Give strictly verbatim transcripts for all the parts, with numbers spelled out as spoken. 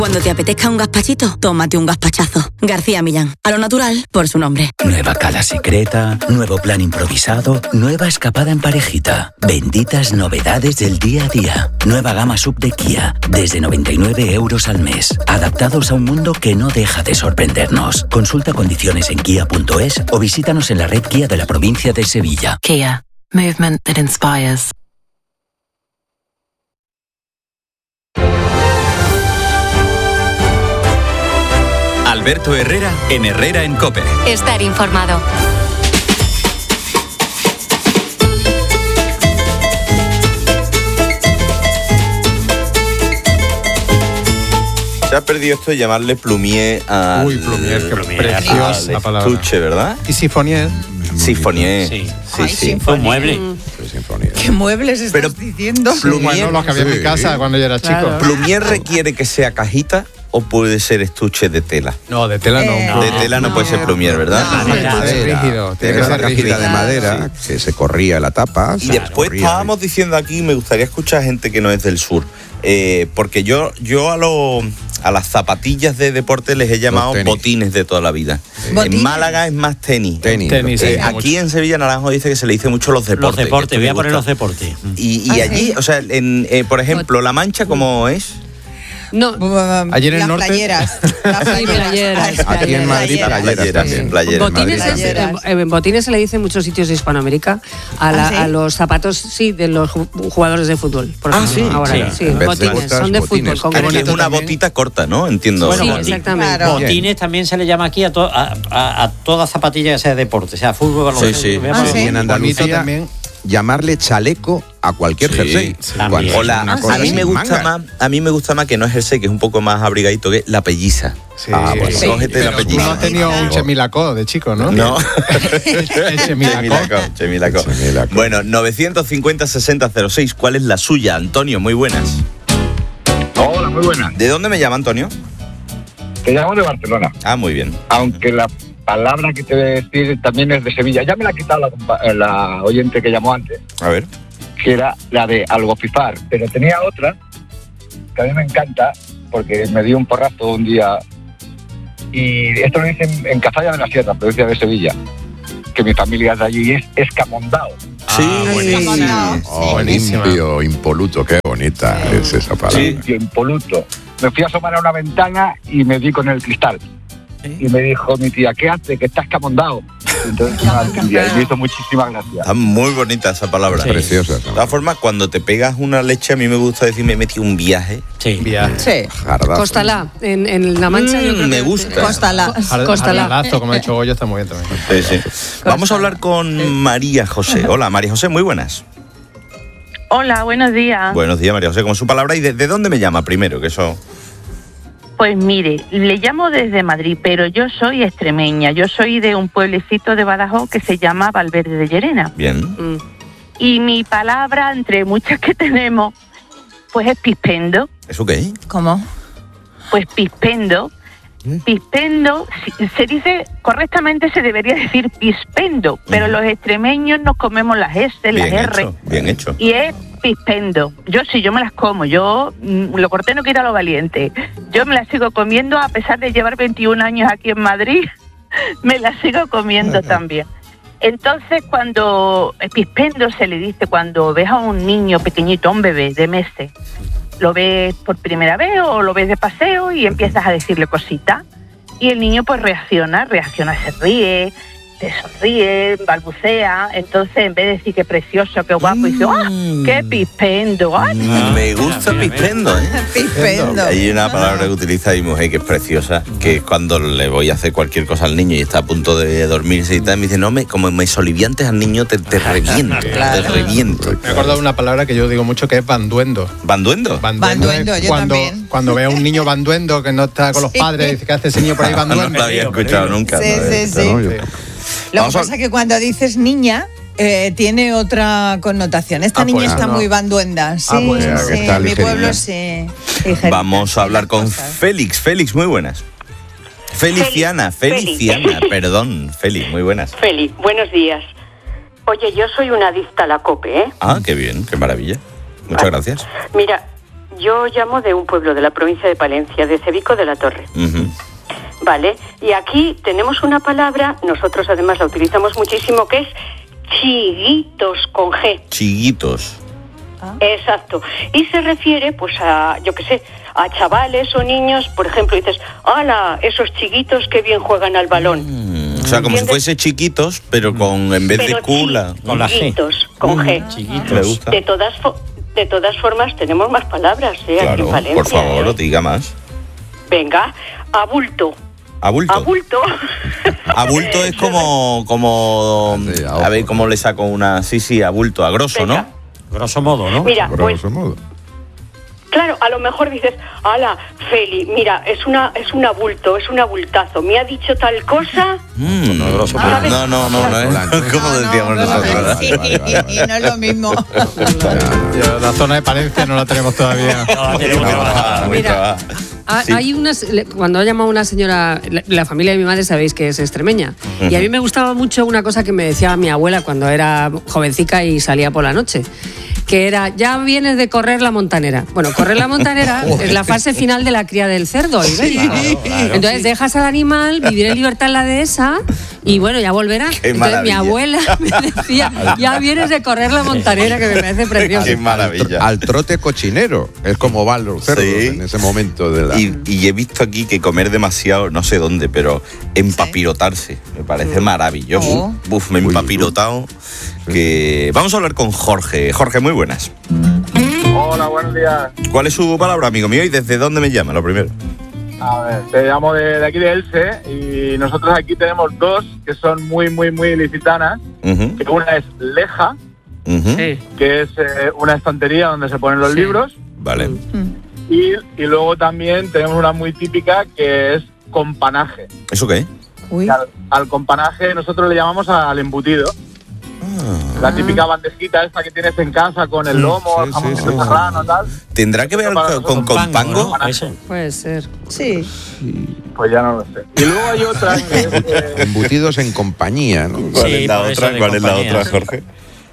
Cuando te apetezca un gazpachito, tómate un gazpachazo. García Millán, a lo natural, por su nombre. Nueva cala secreta, nuevo plan improvisado, nueva escapada en parejita. Benditas novedades del día a día. Nueva gama sub de Kia, desde noventa y nueve euros al mes. Adaptados a un mundo que no deja de sorprendernos. Consulta condiciones en kia punto es o visítanos en la red Kia de la provincia de Sevilla. Kia, movement that inspires. Alberto Herrera en Herrera en COPE. Estar informado. Se ha perdido esto de llamarle plumier a... Uy, plumier, qué preciosa palabra. Estuche, ¿verdad? Y sifonier. Sifonier. Sí, sí. Ay, sí. un mueble. ¿Qué muebles estás Pero diciendo? Plumier, bueno, los que había en mi casa cuando yo era Claro. chico. ¿Plumier requiere que sea cajita o puede ser estuche de tela? No, de tela no. Eh, no. De tela no, no. puede ser plumier, ¿verdad? No, tiene que ser rígido. Tiene que Era ser la cajita rígido. de madera que se corría la tapa. Y se después corría. estábamos diciendo aquí, me gustaría escuchar gente que no es del sur, eh, porque yo, yo a, lo, a las zapatillas de deporte les he llamado tenis. botines de toda la vida. ¿Botines? En Málaga es más tenis. Tenis. Tenis, Eh, sí, aquí en Sevilla Naranjo dice que se le dice mucho los Los deportes. deportes, que esto voy me a poner gusta. los deportes. Y, y Ah, allí, ¿sí? o sea, en, eh, por ejemplo, La Mancha, ¿cómo es? No, Allí en el las norte. playeras. Las playeras. playeras. Aquí en Madrid, Playeras. playeras Playeras, también. playeras. botines, Madrid es- también. en, en botines se le dice en muchos sitios de Hispanoamérica a, la- ¿Ah, sí? a los zapatos, sí, de los ju- jugadores de fútbol. Por Ah, ejemplo, sí, ahora, sí. sí, En vez de botines, botas, son de botines. fútbol. Aquí es bonito una también. botita corta, ¿no? Entiendo. Bueno, Sí, boti- exactamente. Claro. Botines también se le llama aquí a, to- a, a, a toda zapatilla que sea deporte, sea fútbol, Sí, baloncesto, sí. voy a Ah, poner- sí. Y en Bonito Andalucía, también. llamarle chaleco a cualquier Sí, jersey. sí. Cuando También. es Hola, una Ah, cosa a mí sin me gusta mangas. más, a mí me gusta más que no es jersey, que es un poco más abrigadito, que la pelliza. Sí. Ah, bueno. Sí. Cógete la Pero tú pelliza. no has tenido un chemilacó de chico, ¿no? No. El chemilacó. Chemilacó, chemilacó. Chemilacó. Bueno, novecientos cincuenta sesenta cero seis, ¿cuál es la suya? Antonio, muy buenas. Hola, muy buenas. ¿De dónde me llama Antonio? Te llamo de Barcelona, Ah, muy bien. aunque la palabra que te voy a decir también es de Sevilla. Ya me la ha quitado la, compa- eh, la oyente que llamó antes, A ver. que era la de algofifar, pero tenía otra que a mí me encanta porque me dio un porrazo un día y esto lo dicen en Cazalla de la Sierra, provincia de Sevilla, que mi familia es de allí y es escamondao. Sí, buenísimo. Oh, Buenísima. limpio, impoluto, qué bonita es esa palabra. Sí. Limpio, impoluto. Me fui a asomar a una ventana y me di con el cristal. Y me dijo mi tía, ¿qué hace? Que estás camondao. Entonces no la entendía y me hizo muchísimas gracias. Está muy bonita esa palabra. Sí. Preciosa. De todas formas, cuando te pegas una leche, a mí me gusta decir, me metí un viaje. Sí. Viaje. Sí. Jardazo. Costalá, en, en La Mancha. Mm, yo creo me que- gusta. Cóstala. Jar- Costalá. Jardalazo, como ha dicho Goyo, está muy bien también. Sí, sí. Vamos a hablar con María José. Hola, María José, muy buenas. Hola, buenos días. Buenos días, María José, ¿cómo es su palabra? ¿Y de, de dónde me llama primero? Que eso... Pues mire, le llamo desde Madrid, pero yo soy extremeña. Yo soy de un pueblecito de Badajoz que se llama Valverde de Llerena. Bien. Mm. Y mi palabra, entre muchas que tenemos, pues es pispendo. ¿Eso qué? ¿Cómo? Pues pispendo. Pispendo, si- se dice, correctamente se debería decir pispendo, pero Ujú. los extremeños nos comemos las S, las Bien R. hecho, bien hecho. Y es pispendo. Yo sí, yo me las como. Yo, mm, lo corté no quita lo valiente. Yo me las sigo comiendo a pesar de llevar veintiún años aquí en Madrid. Me las sigo comiendo también. Entonces, cuando el pispendo se le dice cuando ves a un niño pequeñito, un bebé de meses, lo ves por primera vez o lo ves de paseo y empiezas a decirle cositas. Y el niño pues reacciona, reacciona, se ríe, te sonríe, balbucea. Entonces, en vez de decir qué precioso, qué guapo, dice, ¡ah, qué pispendo! ¡Ay! Me gusta pispendo, ¿eh? Pispendo. Hay una palabra que utiliza mi mujer que es preciosa, que es cuando le voy a hacer cualquier cosa al niño y está a punto de dormirse y tal, me dice, no, me, como me soliviantes al niño, te, te reviento, Claro. te reviento. Me he acordado de una palabra que yo digo mucho que es banduendo. ¿Banduendo? Banduendo, es yo cuando, también. cuando ve a un niño banduendo que no está con los Sí. padres, dice que hace ese niño por ahí No banduendo. lo había escuchado nunca. Sí, ¿no? sí, sí. No, yo- Lo que Vamos a- pasa es que cuando dices niña, eh, tiene otra connotación. Esta Ah, niña pues, está no. muy banduenda. Sí, Ah, pues, sí, que está en mi ligerilla. pueblo sí. ligerita, Vamos sí, a hablar las con cosas. Félix. Félix, muy buenas. Feliciana, Félix. Feliciana, perdón. Félix, muy buenas. Feli, buenos días. Oye, yo soy una adicta a la COPE, ¿eh? Ah, qué bien, qué maravilla. Muchas gracias. Mira, yo llamo de un pueblo de la provincia de Palencia, de Cebico de la Torre. Uh-huh. Vale, y aquí tenemos una palabra, nosotros además la utilizamos muchísimo, que es chiguitos con G. Chiguitos. Ah. Exacto. Y se refiere, pues, a, yo qué sé, a chavales o niños, por ejemplo, dices, ¡hala! Esos chiquitos que bien juegan al balón. Mm, o sea, como si fuese chiquitos, pero con en vez pero de Q, la, con la G. Chiquitos, con G. Chiquitos. Me gusta. De todas, de todas formas, tenemos más palabras, ¿eh? Claro, aquí en Valencia, por favor, ¿eh? diga más. Venga, abulto. ¿Abulto? Abulto. Abulto es como, como, a ver, ¿cómo le saco una? Sí, sí, abulto, a grosso, Venga. ¿no? Grosso modo, ¿no? Mira, Grosso pues, modo. claro, a lo mejor dices, ala, Feli, mira, es una es un abulto, es un abultazo. Me ha dicho tal cosa. Mm, no, grosso modo. ¿Sabes? no, no, no, no, es como decíamos nosotros. Sí, no es lo mismo. Ya, la zona de Palencia no la tenemos todavía. No, tenemos que bajar. Muy Mira, trabajo. Ha- Sí. Hay unas, le- cuando ha llamado una señora, la, la familia de mi madre sabéis que es extremeña, y a mí me gustaba mucho una cosa que me decía mi abuela cuando era jovencica y salía por la noche, que era, ya vienes de correr la montanera. Bueno, correr la montanera es la fase final de la cría del cerdo ibérico. Claro, claro. Entonces dejas al animal vivir en libertad en la dehesa y bueno, ya volverá. Qué Entonces mi maravilla. abuela me decía, ya vienes de correr la montanera, que me parece precioso. Qué maravilla. Al trote cochinero. Es como van los cerdos Sí. en ese momento de la... Y, y he visto aquí que comer demasiado, no sé dónde, pero empapirotarse. Me parece maravilloso. Oh. Buf, me he empapirotado. Que... Vamos a hablar con Jorge. Jorge, muy buenas. Hola, buenos días. ¿Cuál es su palabra, amigo mío? ¿Y desde dónde me llama, lo primero? A ver, te llamo de, de aquí de Elche y nosotros aquí tenemos dos que son muy, muy, muy ilicitanas. Uh-huh, Que una es Leja, uh-huh. Sí. que es eh, una estantería donde se ponen los Sí. libros. Vale. Y, y luego también tenemos una muy típica que es companaje. ¿Eso qué? Uy. Y Al, al companaje nosotros le llamamos al embutido. La típica bandejita esta que tienes en casa con el lomo, sí, el jamón sí, de sí. serrano, tal. ¿Tendrá que ver Para con, con, nosotros con pango? ¿no? Eso. Puede ser. Sí. Pues ya no lo sé. Y luego hay otra que es... eh, Embutidos en compañía, ¿no? ¿Cuál Sí, es la por eso otra? de ¿Cuál es la compañía, otra, sí. Jorge?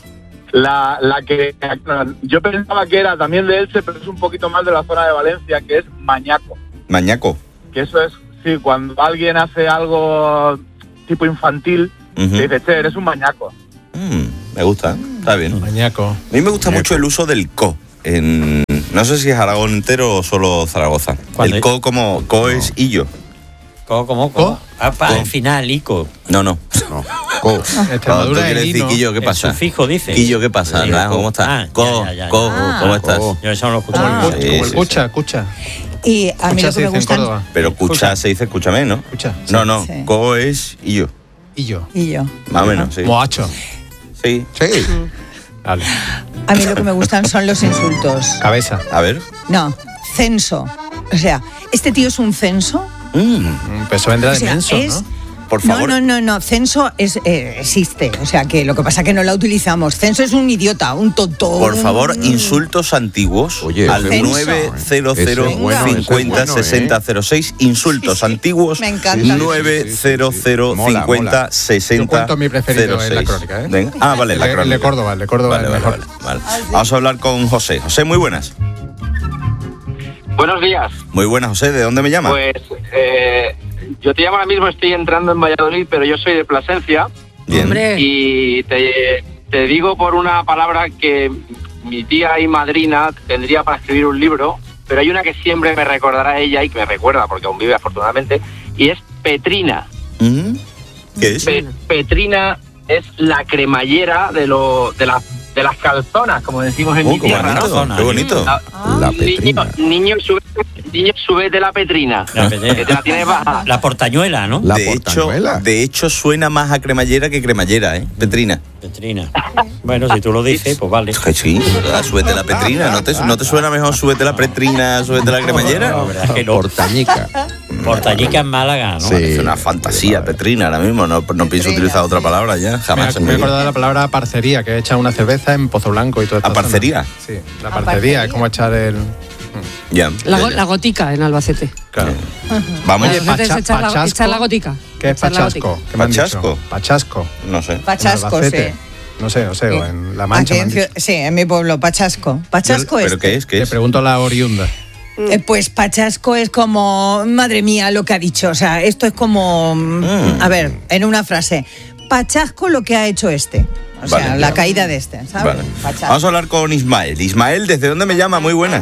La, la que yo pensaba que era también de Elche, pero es un poquito más de la zona de Valencia, que es mañaco. Mañaco. Que eso es, sí, cuando alguien hace algo tipo infantil, Ujú. te dice, che, eres un mañaco. Mm, me gusta, está bien. Mañaco. A mí me gusta mucho el uso del co. En, no sé si es Aragón entero o solo Zaragoza. ¿Cuál El es? co como co es illo. ¿Cómo, cómo, cómo? Ah, pa, al final, Ico. No, no. No. Co. Cuando tú Extremadura quieres de decir, lino. Quillo, ¿qué El pasa? sufijo dice. Quillo, ¿qué pasa? Sí, Nada, co. ¿cómo estás? Ah, co, ya, ya, ya. co, Ah. ¿cómo estás? Co. Yo eso no lo escucho. Ah. mucho. Sí, Como el sí, cucha, sí. cucha. Y a mí Cucha lo se que me dice en gustan... Córdoba. Pero cucha se dice escúchame, ¿no? Escucha. No, no. Sí. Co es illo. Y yo. Y yo. Más o menos, sí. Moacho. Sí. Sí. Vale. A mí lo que me gustan son los insultos. Cabeza. A ver. No, censo. O sea, ¿este tío es un censo? Mm, Mm, Pues eso vendrá O de sea, menso, es... ¿no? por No, favor. no, no, no, censo es, eh, existe, o sea que lo que pasa es que no la utilizamos. Censo es un idiota, un tonto. Por un- favor, insultos antiguos Oye, al ese es bueno, nueve cero cero ese es bueno, ese es cincuenta bueno, ¿eh? sesenta cero seis. Insultos Sí, sí, antiguos me encanta. nueve cero cero Mola, cincuenta mola. sesenta Yo cuento mi preferido en la cero seis. crónica, ¿eh? Venga. Ah, vale, la El de- crónica. el de Córdoba, el de Córdoba Vale, es vale, mejor. vale, vale. Vamos a hablar con José. José, muy buenas. Buenos días. Muy buenas, José. ¿De dónde me llamas? Pues eh, yo te llamo ahora mismo, estoy entrando en Valladolid, pero yo soy de Plasencia. Bien. Hombre. Y te, te digo por una palabra que mi tía y madrina tendría para escribir un libro, pero hay una que siempre me recordará a ella y que me recuerda porque aún vive afortunadamente, y es Petrina. ¿Mm? ¿Qué es? Pe- Petrina es la cremallera de, lo, de, la, de las calzonas, como decimos en Oh, mi qué tierra, bonito, ¿no? qué bonito. Ah, La Niño, Petrina. niño, sube, niño, súbete la Petrina. La petrina. Que te la tienes baja. La portañuela, ¿no? La de, hecho, portañuela. de hecho, suena más a cremallera que cremallera, ¿eh? Petrina. Petrina. Bueno, si tú lo dices, pues vale. Que sí, ah, súbete la Petrina. ¿No te, ¿No te suena mejor súbete la Petrina, súbete la cremallera? No, la verdad es que no. Portañica. Portañica en Málaga, ¿no? Sí. Es una fantasía, Petrina, ahora mismo. No, no pienso utilizar otra palabra ya, Me, jamás. ha- en me he mi vida. acordado de la palabra parcería, que he echado una cerveza en Pozo Blanco y todo esto. ¿A parcería? Sí, la ¿A parcería, parcería? es como echar el... Ya. La, ya, go- ya. la gotica en Albacete. Claro. Vamos. Oye, En Albacete es pacha- echar, la, pachasco. echar la gotica. ¿Qué es Echar la pachasco? gotica. ¿Qué me han dicho? ¿Pachasco? Pachasco. No sé. Pachasco, Albacete. sí. No sé, o sea, Sí. en La Mancha. Aquí me han en Ciu- dicho. sí, en mi pueblo, Pachasco. Pachasco es. ¿Pero qué es? ¿Qué Te es? pregunto a la oriunda. Eh, pues Pachasco es como, madre mía, lo que ha dicho. O sea, esto es como, Mm. a ver, en una frase. Pachasco lo que ha hecho este. O sea, Vale. la caída de este, ¿sabes? Vale. Pachasco. Vamos a hablar con Ismael. Ismael, ¿desde dónde me llama? Muy buenas.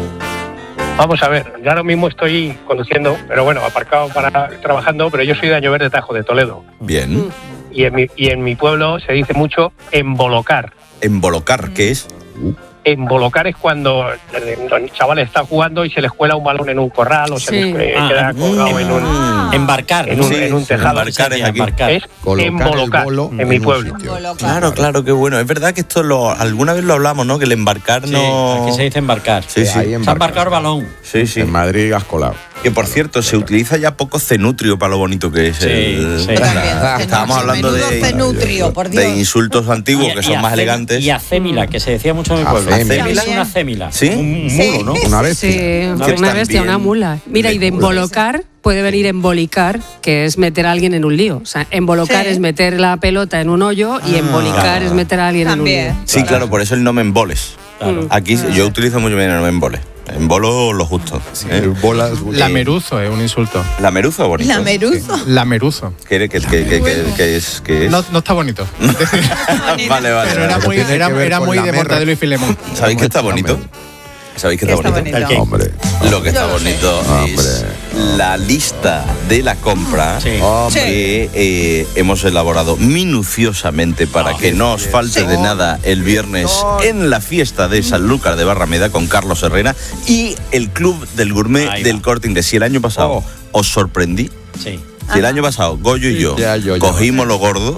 Vamos a ver, yo ahora mismo estoy conduciendo, pero bueno, aparcado para trabajando, pero yo soy de Año Verde Tajo, de Toledo. Bien. Y en mi, y en mi pueblo se dice mucho embolocar. Embolocar, ¿qué es? Embolocar es cuando eh, los chavales están jugando y se les cuela un balón en un corral o se Sí. les eh, Ah, queda colgado en un, Embarcar. en un, Sí, en un tejado. embarcar es aquí. Embarcar. Es Colocar el embolocar bolo en mi en un pueblo. sitio. Claro, claro, qué bueno. Es verdad que esto lo, alguna vez lo hablamos, ¿no? Que el embarcar Sí, no... aquí se dice embarcar. Sí, sí. Ahí Se ha embarcar. embarcado el balón. Sí, sí. En Madrid has colado. Que por cierto, se utiliza ya poco cenutrio para lo bonito que es Sí, el... sí. Yo también, la- Estábamos hablando menudo de, cenutrio, por Dios. de insultos antiguos que son más acé- elegantes. Y acémila, que se decía mucho en mi pueblo. Acémila. Acémila es También. una acémila. ¿Sí? Un Sí. mulo, ¿no? Una vez. Sí, una, Que bestia, también una mula. Mira, y de de mula. embolocar puede venir embolicar, que es meter a alguien en un lío. O sea, embolocar Sí. es meter la pelota en un hoyo y embolicar es meter a alguien También. en un lío. Sí, claro, por eso el no me emboles. Claro. Aquí yo utilizo mucho bien el no me emboles. Embolo lo justo. ¿eh? Bolas. Lameruzo es un insulto. La meruza bonito. La meruzo. Lameruzo. ¿Qué, qué, qué, qué- qué- qué es? ¿Qué es? No, no está bonito. vale, vale. Pero era vale. muy, tiene era, que ver era con muy la de merra. Mortadelo y Filemón. ¿Sabéis que está bonito? ¿Sabéis que está, Está bonito? bonito. Hombre. Lo que está Yo lo sé. bonito es la lista de la compra Sí. que eh, hemos elaborado minuciosamente para que no os falte de nada el viernes en la fiesta de Sanlúcar de Barrameda con Carlos Herrera y el Club del Gourmet Ahí del va. Corte Inglés. Si el año pasado os sorprendí, Sí. si el año pasado Goyo y yo Ya, yo, yo. cogimos lo gordo,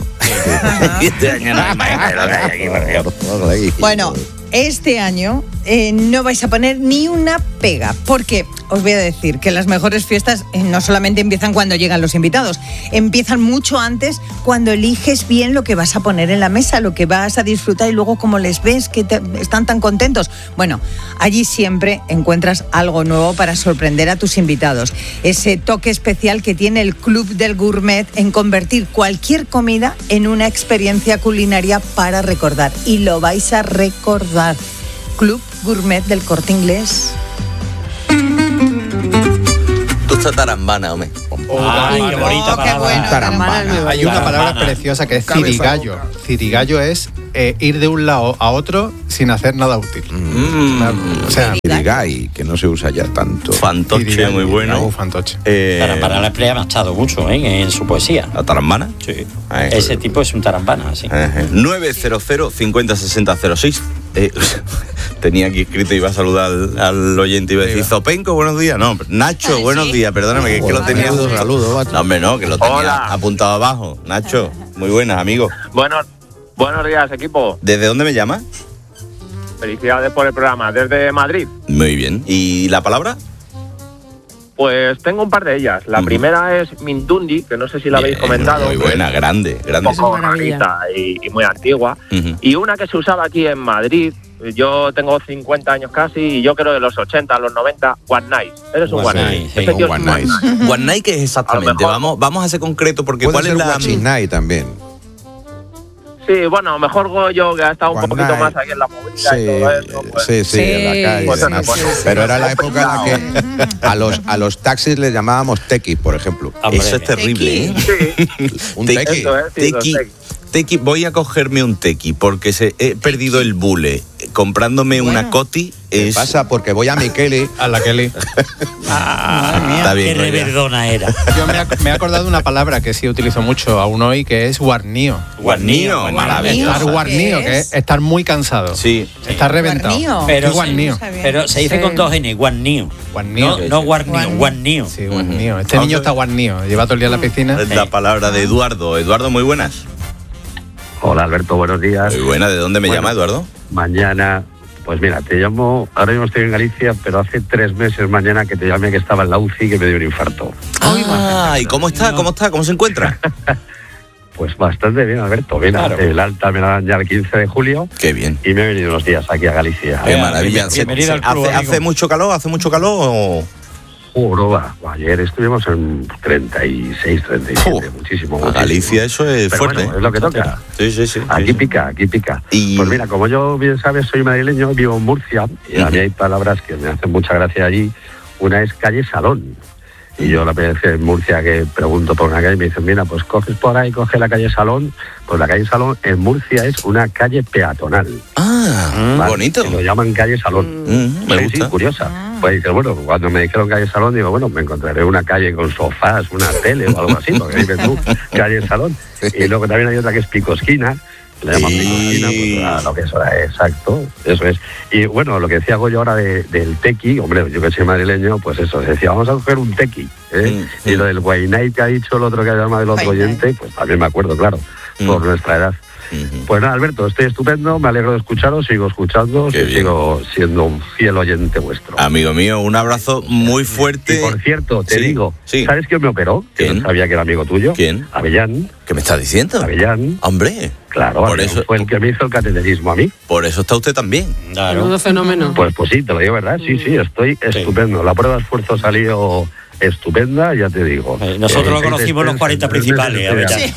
y este año no hay más lo que hay aquí, por Dios. Bueno, este año eh, no vais a poner ni una pega, porque os voy a decir que las mejores fiestas eh, no solamente empiezan cuando llegan los invitados, empiezan mucho antes cuando eliges bien lo que vas a poner en la mesa, lo que vas a disfrutar y luego como les ves que te- están tan contentos. Bueno, allí siempre encuentras algo nuevo para sorprender a tus invitados. Ese toque especial que tiene el Club del Gourmet en convertir cualquier comida en una experiencia culinaria para recordar. Y lo vais a recordar. Club Gourmet del Corte Inglés. Tú estás tarambana, hombre. Ay, qué bonita Oh, qué palabra. bueno. Tarambana. Hay una palabra Tarambana. preciosa que es Cabeza cirigallo. boca. Cirigallo es eh, ir de un lado a otro sin hacer nada útil. Mm. O sea, Irigai, que no se usa ya tanto. Fantoche, cirigallo. muy bueno. Uh, fantoche. Eh, Tarambana la emplea Machado mucho, ¿eh? En su poesía. ¿La tarambana? Sí. Ay, Ese tipo es un tarambana, sí. Ajá. nueve cero cero cincuenta sesenta cero seis. Eh, tenía aquí escrito, iba a saludar al, al oyente y iba a decir, Zopenco, buenos días. No, Nacho, Ay, buenos sí. días, perdóname, que, es que lo tenía. Saludos, saludos, macho. No, hombre, no, que lo tenía Hola. apuntado abajo. Nacho, muy buenas, amigo. Bueno, buenos días, equipo. ¿Desde dónde me llama? Felicidades por el programa. Desde Madrid. Muy bien. ¿Y la palabra? Pues tengo un par de ellas. La Ujú. primera es Mindundi, que no sé si la habéis Bien, comentado. Muy buena, grande, Un grande. poco Es una maravilla. rarita y, y muy antigua. Ujú. Y una que se usaba aquí en Madrid. Yo tengo cincuenta años casi y yo creo de los ochenta, los noventa, One Night. Eres un One One Night, Night. sí. Ese tío es One un One Night. Night. One Night, ¿qué es exactamente? A lo mejor- Vamos, vamos a ser concreto porque Puede ¿cuál ser es la...? Guachinay también. Sí, bueno, a lo mejor Goyo, que ha estado un One poquito Night. más aquí en la movida Sí, y todo eso. Pues, sí, sí, Sí. en la calle. Pues sí. eso, pues eso. Pero era la época en la que a los, a los taxis les llamábamos tequis, por ejemplo. Hombre, Eso es terrible, ¿eh? Sí, Un Tequi. tequi. eso es. Sí, los Tequi, tequis. tequi, voy a cogerme un tequi porque se, he perdido el bule. Comprándome una Bueno. coti ¿Qué es... pasa? Porque voy a Micheli. A la Kelly. Está bien, Qué Goya. reverdona era. Yo me, ac- me he acordado de una palabra que sí utilizo mucho aún hoy, que es guarnío. Guarnío, maravilloso. Estar guarnío, ¿Qué que es? es estar muy cansado. Sí. Estar reventado. Guarnío. Pero, Qué guarnío. pero se dice Sí. con dos N, guarnío. Guarnío. No, no guarnío, Guarnío. guarnío. Sí, guarnío. Este Vamos niño a está ver. guarnío. Lleva todo el día en la piscina. Es la palabra de Eduardo. Eduardo, muy buenas. Hola Alberto, buenos días. Muy buena. ¿De dónde me Bueno, llama, Eduardo? Mañana, pues mira, te llamo, ahora mismo estoy en Galicia, pero hace tres meses mañana que te llamé que estaba en la U C I que me dio un infarto. Ah, ¿y cómo está? ¿Cómo está? ¿Cómo se encuentra? Pues bastante bien, Alberto. Mira, Claro. el alta me la dan ya el quince de julio Qué bien. y me he venido unos días aquí a Galicia. Qué Bien, maravilla. bien- bienvenido al club, ¿Hace, amigo. ¿Hace mucho calor? ¿Hace mucho calor o...? Joroba. Ayer estuvimos en treinta y seis, treinta y siete, Oh, muchísimo. a muchísimo. Galicia eso es Pero fuerte. bueno, es lo que toca. Sí, sí, sí. Aquí sí, pica, aquí pica. Y- Pues mira, como yo bien sabes, soy madrileño, vivo en Murcia, y a mí hay palabras que me hacen mucha gracia allí. Una es calle Salón. Y yo la vez en Murcia que pregunto por una calle me dicen, mira, pues coges por ahí, coge la calle Salón. Pues la calle Salón en Murcia es una calle peatonal. Ah, ¿vale? bonito. Y lo llaman calle Salón. Mm, me Sí, gusta. sí, curiosa. Pues dices, bueno, cuando me dijeron calle Salón, digo, bueno, me encontraré una calle con sofás, una tele o algo así, porque dices tú, calle Salón. Y luego también hay otra que es Picosquina. Le llaman Sí. Picosquina, pues a lo que es ahora, exacto, eso es. Y bueno, lo que decía Goyo ahora de, del tequi, hombre, yo que soy madrileño, pues eso, decía, vamos a coger un tequi, ¿eh? Mm, Y lo del Guaynay que ha dicho el otro que ha llamado el otro Guaynay. oyente, pues también me acuerdo, claro, por nuestra edad. Pues nada, Alberto, estoy estupendo, me alegro de escucharos, sigo escuchando, Qué bien. sigo siendo un fiel oyente vuestro. Amigo mío, un abrazo muy fuerte. Y por cierto, te Sí, digo, sí. ¿sabes quién me operó? Que ¿Quién? no sabía que era amigo tuyo. ¿Quién? Avellán. ¿Qué me estás diciendo? Avellán. Hombre, Claro, Por Avellán eso- fue el que me hizo el cateterismo a mí. por eso está usted también. Menudo fenómeno. Pues pues sí, te lo digo, ¿verdad? Sí, sí, estoy estupendo. La prueba de escuerzo salió estupenda, ya te digo. Eh, nosotros Eh, lo conocimos en los cuarenta principales, Avellán.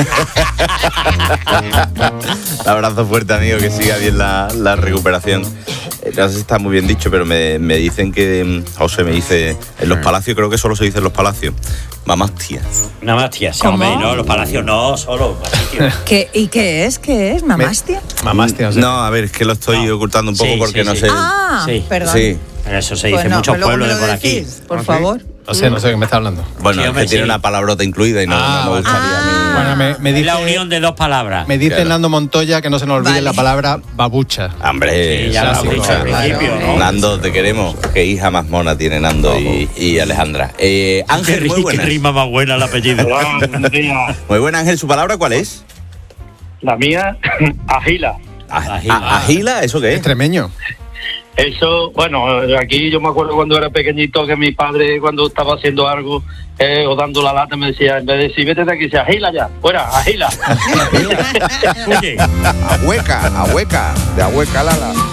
Un abrazo fuerte, amigo, que siga bien la, la recuperación. Eh, No sé si está muy bien dicho, pero me, me dicen que, mm, José me dice, en los palacios, creo que solo se dice en los palacios, mamás tías. Nada más, tía. Sí, ¿Cómo? hombre, no, los palacios no, solo. ¿Qué, ¿Y qué es? ¿Qué es? ¿Mamastia? Mamás tías. No, a ver, es que lo estoy ocultando un poco Sí, porque sí, no sí. sé. Ah, Sí. perdón. Sí. Eso se Pues dice en no, muchos pero luego pueblos me de lo por aquí. decís, por favor. No sé, no sé de qué me está hablando. Bueno, Sí, es hombre, que tiene sí. una palabrota incluida y no, Ah, no me vale. gustaría a mí. Bueno, me, me Es dice, la unión de dos palabras. me dice Claro. Nando Montoya que no se nos olvide Vale. la palabra babucha. Hombre, Sí, ya lo has sí, dicho claro. al principio, ¿no? Nando, te queremos. Qué hija más mona tiene Nando y, y Alejandra. Eh, Qué, Ángel, ri- muy qué buena. rima más buena el apellido. Hola, buenos días. Muy buena, Ángel. ¿Su palabra cuál es? La mía, agila. A- Agila. a- ¿Agila? ¿Eso qué es? Extremeño. Eso, bueno, aquí yo me acuerdo cuando era pequeñito que mi padre cuando estaba haciendo algo eh, o dando la lata me decía, en vez de decir vete de aquí, dice agila ya, fuera, agila. Oye, A hueca, a hueca, de a hueca Lala.